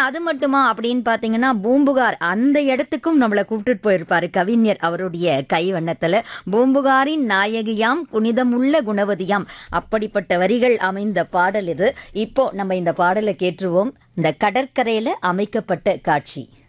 அது மட்டுமா அப்படின்னு பார்த்தீங்கன்னா, பூம்புகார் அந்த இடத்துக்கும் நம்மள கூப்பிட்டுட்டு போயிருப்பாரு கவிஞர் அவருடைய கைவண்ணத்துல. பூம்புகாரின் நாயகியாம் புனிதமுள்ள குணவதியாம் அப்படிப்பட்ட வரிகள் அமைந்த பாடல் இது. இப்போ நம்ம இந்த பாடலை கேட்டுருவோம். இந்த கடற்கரையில அமைக்கப்பட்ட காட்சி.